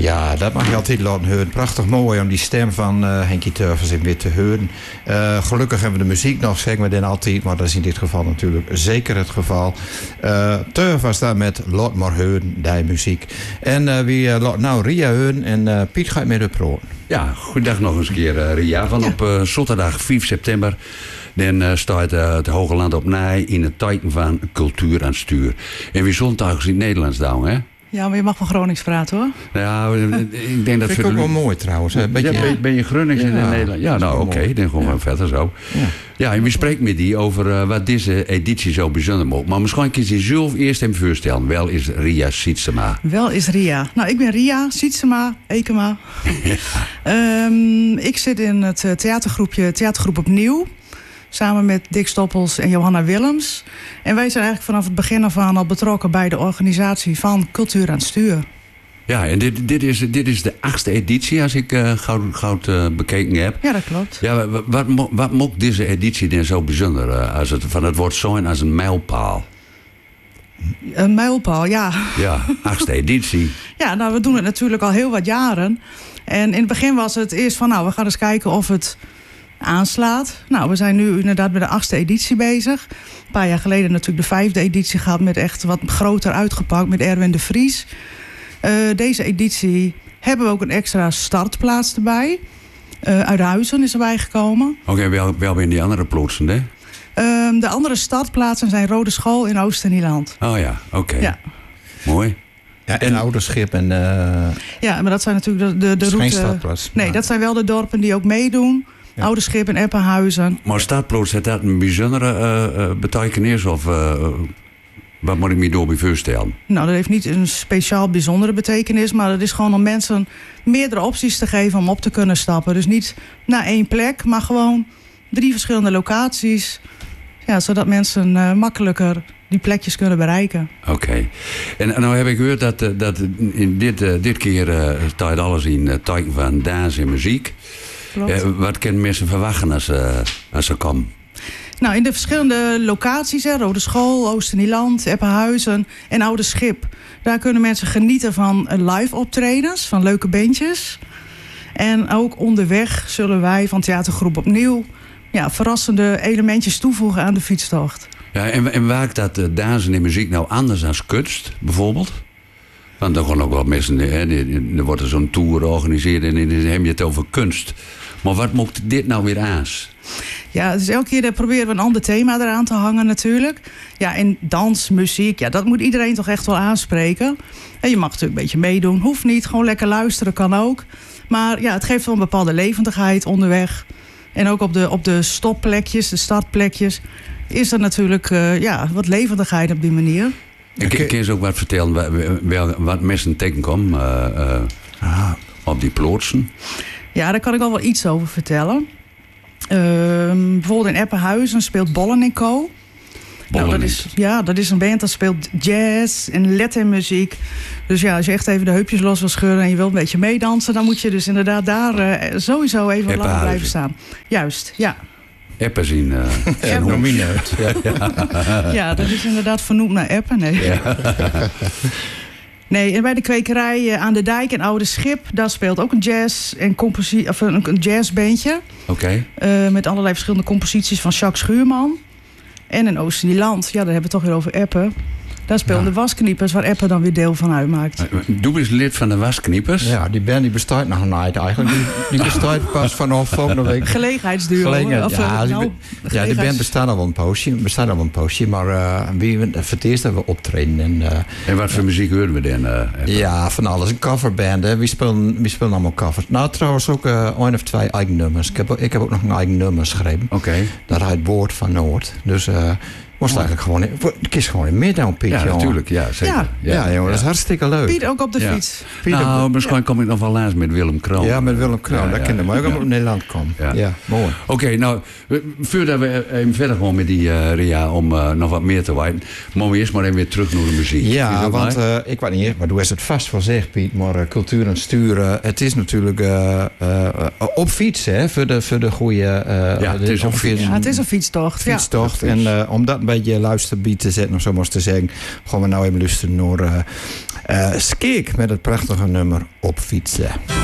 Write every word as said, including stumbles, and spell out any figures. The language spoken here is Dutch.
Ja, dat mag je altijd laten horen. Prachtig mooi om die stem van uh, Henkie Turvers in weer te horen. Uh, gelukkig hebben we de muziek nog, zeggen we dan altijd. Maar dat is in dit geval natuurlijk zeker het geval. Uh, Turvers daar met Laat maar horen, die muziek. En uh, wie uh, laat nou Ria horen en uh, Piet gaat met de pro. Ja, goedendag nog eens een keer uh, Ria. Van ja. op uh, zaterdag vijf september... Dan uh, staat uh, het Hoge Land op Nij in het teken van cultuur aan stuur. En we zullen het eigenlijk in het Nederlands doen, hè? Ja, maar je mag van Gronings praten, hoor. Ja, ik denk dat... Vind ik ook wel mooi, trouwens. Hè? Beetje... Ja, ben, ben je Gronings ja. in het Nederlands? Ja, nou oké, okay, dan gaan we ja. verder zo. Ja. ja, en we spreken met die over uh, wat deze editie zo bijzonder maakt. Maar misschien kun je zelf eerst hem voorstellen. Wel is Ria Sietsema. Wel is Ria. Nou, ik ben Ria Sietsema, Ekema. Ja. Um, ik zit in het theatergroepje Theatergroep Opnieuw. Samen met Dick Stoppels en Johanna Willems. En wij zijn eigenlijk vanaf het begin af aan al betrokken bij de organisatie van Cultuur aan het Stuur. Ja, en dit, dit, is, dit is de achtste editie, als ik uh, goud, goud uh, bekeken heb. Ja, dat klopt. Ja, wat, wat, wat, wat maakt deze editie dan zo bijzonder? Uh, als het van het woord zijn als een mijlpaal. Een mijlpaal, ja. Ja, achtste editie. Ja, nou, we doen het natuurlijk al heel wat jaren. En in het begin was het eerst van, nou, we gaan eens kijken of het aanslaat. Nou, we zijn nu inderdaad met de achtste editie bezig. Een paar jaar geleden natuurlijk de vijfde editie gehad met echt wat groter uitgepakt met Erwin de Vries. Uh, deze editie hebben we ook een extra startplaats erbij. Uh, uit Huizen is erbij gekomen. Oké, okay, wel, wel in die andere plaatsen, hè? Uh, de andere startplaatsen zijn Rode School in Oost-Nieland. Oh ja, oké. Okay. Ja. Mooi. Ja, en Ouderschip en... Uh... Ja, maar dat zijn natuurlijk de, de, de route... Geen startplaats. Nee, dat zijn wel de dorpen die ook meedoen. Ja. Ouderschip en Eppenhuizen. Maar startplaats, heeft dat een bijzondere uh, uh, betekenis? Of uh, wat moet ik me door bij voorstellen? Nou, dat heeft niet een speciaal bijzondere betekenis. Maar het is gewoon om mensen meerdere opties te geven om op te kunnen stappen. Dus niet naar één plek, maar gewoon drie verschillende locaties. Ja, zodat mensen uh, makkelijker die plekjes kunnen bereiken. Oké. Okay. En nou heb ik gehoord dat, dat in dit, uh, dit keer uh, staat alles in het teken van dans en muziek. Uh, wat kunnen mensen verwachten als, uh, als ze komen? Nou, in de verschillende locaties, hè, Rode School, Oost-Nieland, Eppenhuizen en Ouderschip. Daar kunnen mensen genieten van live optredens, van leuke bandjes. En ook onderweg zullen wij van Theatergroep Opnieuw ja, verrassende elementjes toevoegen aan de fietstocht. Ja, en, en maakt dat uh, dansen en muziek nou anders dan kunst, bijvoorbeeld? Want dan gaan ook wel mensen, hè, er wordt er zo'n tour georganiseerd en dan heb je het over kunst. Maar wat mocht dit nou weer aan? Ja, dus elke keer proberen we een ander thema eraan te hangen natuurlijk. Ja, en dans, muziek, ja, dat moet iedereen toch echt wel aanspreken. En je mag natuurlijk een beetje meedoen, hoeft niet, gewoon lekker luisteren kan ook. Maar ja, het geeft wel een bepaalde levendigheid onderweg. En ook op de, op de stopplekjes, de startplekjes, is er natuurlijk uh, ja, wat levendigheid op die manier. Ik kan je eens ook wat vertellen, wel, wat mensen tegenkomen uh, uh, ah. op die plaatsen? Ja, daar kan ik al wel iets over vertellen. Uh, bijvoorbeeld in Eppenhuizen speelt Bollen en Co. Nou, dat is, ja, dat is een band dat speelt jazz en Latin-muziek. Dus ja, als je echt even de heupjes los wil scheuren en je wilt een beetje meedansen, dan moet je dus inderdaad daar uh, sowieso even lang blijven staan. Juist, ja. Eppen zien. Uh, ja, nomineerd. Ja. Ja. Ja, dat is inderdaad vernoemd naar Eppen. Nee. Ja. Nee, en bij de kwekerij aan de Dijk en Ouderschip, daar speelt ook een jazz en composi- of een, een jazzbandje. Oké. Okay. Uh, met allerlei verschillende composities van Jacques Schuurman. En in Oost-Nieland, ja, daar hebben we het toch weer over Eppen. Daar speelden ja. de Waskniepers, waar Eppen dan weer deel van uitmaakt. Doe eens lid van de Waskniepers. Ja, die band die bestaat nog niet eigenlijk. Die, die bestaat pas vanaf volgende week. Gelegenheidsduur. Gelegenheid, of, ja, nou, die, ja, die band bestaat al wel een poosje, bestaat al wel een poosje, maar uh, wie, voor het eerst dat we optreden. En, uh, en wat voor uh, muziek horen we dan? Uh, ja, van alles. Een coverband, hè. We spelen, we spelen allemaal covers. Nou, trouwens ook uh, één of twee eigen nummers. Ik heb, ik heb ook nog een eigen nummer geschreven. Oké. Okay. Dat heet Woord van Noord. Dus... Uh, was eigenlijk gewoon in, het is gewoon in midden, Piet. Ja, natuurlijk. Ja, zeker. Ja, ja, ja jongen, dat is hartstikke leuk. Piet ook op de ja. fiets. Piet nou, misschien ja. kom ik nog wel laatst met Willem Kroon. Ja, met Willem Kroon. Ja, dat ja, kunnen we ook ja. op Nederland komen. Ja, ja mooi. Oké, okay, nou, voordat we even verder gaan met die uh, Ria om uh, nog wat meer te weten, moeten we eerst maar even weer terug naar de muziek. Ja, want uh, ik weet niet, maar doe eens het vast wel zeg, Piet, maar uh, cultuur en sturen, het is natuurlijk uh, uh, op fiets, hè, voor de, voor de goede... Uh, ja, het is op fiets. Ja, het is een fietstocht. Fietstocht. Ja. En uh, om dat een beetje luisterbied te zetten, of zo maar te zeggen, gaan we nou even luisteren naar uh, Uh, Skeek met het prachtige nummer Op Fietsen.